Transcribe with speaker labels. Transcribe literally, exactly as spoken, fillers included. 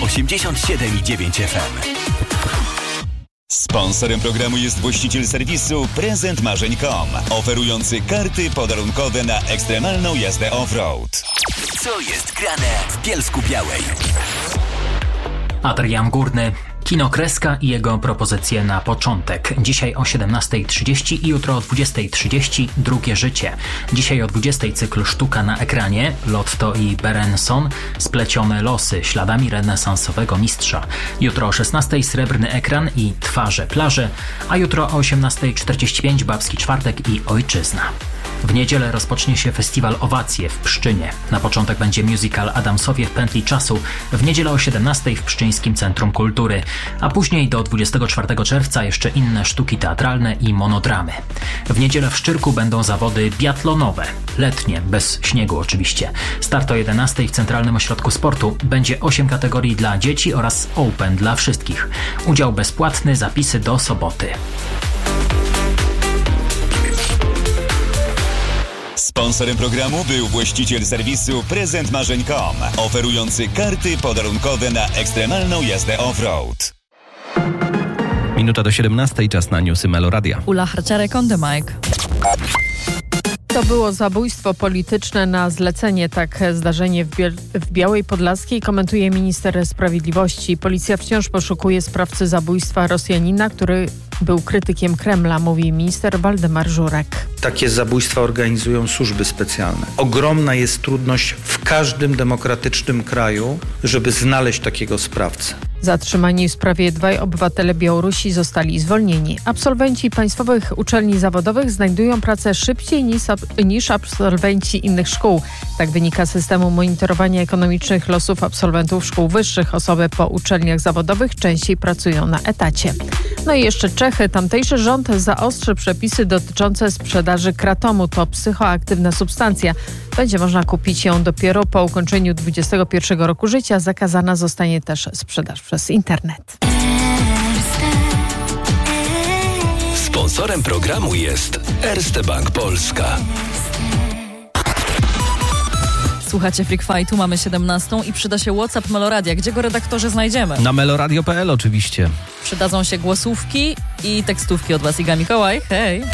Speaker 1: osiemdziesiąt siedem i dziewięć F M.
Speaker 2: Sponsorem programu jest właściciel serwisu prezent marzeń kropka com, oferujący karty podarunkowe na ekstremalną jazdę off-road.
Speaker 1: Co jest grane w Bielsku-Białej?
Speaker 3: Adrian Górny. Kino Kreska i jego propozycje na początek. Dzisiaj o siedemnasta trzydzieści i jutro o dwudziesta trzydzieści Drugie życie. Dzisiaj o dwudziestej cykl Sztuka na ekranie, Lotto i Berenson, Splecione losy śladami renesansowego mistrza. Jutro o szesnastej Srebrny ekran i Twarze plaży, a jutro o osiemnasta czterdzieści pięć Babski czwartek i Ojczyzna. W niedzielę rozpocznie się festiwal Owacje w Pszczynie. Na początek będzie musical Adamsowie w pętli czasu, w niedzielę o siedemnastej w Pszczyńskim Centrum Kultury, a później do dwudziestego czwartego czerwca jeszcze inne sztuki teatralne i monodramy. W niedzielę w Szczyrku będą zawody biatlonowe, letnie, bez śniegu oczywiście. Start o jedenastej w Centralnym Ośrodku Sportu, będzie osiem kategorii dla dzieci oraz Open dla wszystkich. Udział bezpłatny, zapisy do soboty.
Speaker 2: Sponsorem programu był właściciel serwisu prezent marzeń kropka com, oferujący karty podarunkowe na ekstremalną jazdę off-road.
Speaker 4: Minuta do siedemnastej, czas na newsy Meloradia.
Speaker 5: Ula Harciarek on the mic.
Speaker 6: To było zabójstwo polityczne na zlecenie. Tak zdarzenie w, Biel- w Białej Podlaskiej komentuje minister sprawiedliwości. Policja wciąż poszukuje sprawcy zabójstwa Rosjanina, który był krytykiem Kremla, mówi minister Waldemar Żurek.
Speaker 7: Takie zabójstwa organizują służby specjalne. Ogromna jest trudność w każdym demokratycznym kraju, żeby znaleźć takiego sprawcę.
Speaker 6: Zatrzymani w sprawie dwaj obywatele Białorusi zostali zwolnieni. Absolwenci państwowych uczelni zawodowych znajdują pracę szybciej niż, niż absolwenci innych szkół. Tak wynika z systemu monitorowania ekonomicznych losów absolwentów szkół wyższych. Osoby po uczelniach zawodowych częściej pracują na etacie. No i jeszcze Czechy. Tamtejszy rząd zaostrzy przepisy dotyczące sprzedaży kratomu. To psychoaktywna substancja. Będzie można kupić ją dopiero po ukończeniu dwudziestego pierwszego roku życia. Zakazana zostanie też sprzedaż przez internet.
Speaker 1: Sponsorem programu jest Erste Bank Polska.
Speaker 5: Słuchacie Freak Fightu, mamy siedemnastą i przyda się WhatsApp Meloradia. Gdzie go redaktorze znajdziemy?
Speaker 4: Na meloradio kropka p l oczywiście.
Speaker 5: Przydadzą się głosówki i tekstówki od was. Iga Mikołaj, hej!